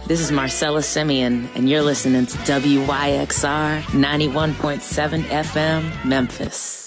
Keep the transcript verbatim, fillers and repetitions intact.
This is Marcella Simeon, and you're listening to W Y X R ninety-one point seven F M, Memphis.